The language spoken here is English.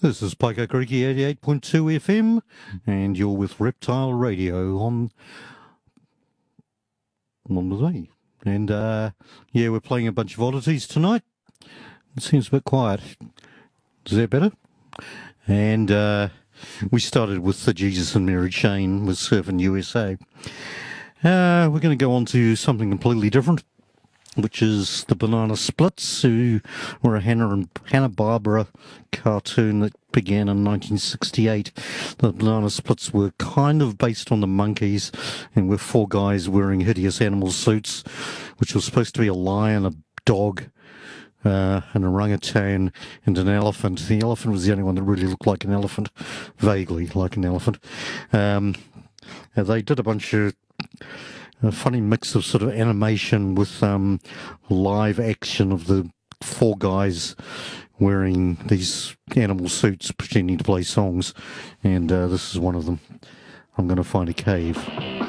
This is Poker Creaky 88.2 FM, and you're with Reptile Radio on with me. And yeah, we're playing a bunch of oddities tonight. It seems a bit quiet. Is that better? And we started with the Jesus and Mary Chain with Surfing USA. We're going to go on to something completely different, which is the Banana Splits, who were a Hanna-Barbera cartoon that began in 1968. The Banana Splits were kind of based on the Monkees, and were four guys wearing hideous animal suits, which was supposed to be a lion, a dog, an orangutan, and an elephant. The elephant was the only one that really looked like an elephant, vaguely like an elephant. They did a bunch of a funny mix of sort of animation with live action of the four guys wearing these animal suits pretending to play songs, and this is one of them. I'm going to find a cave.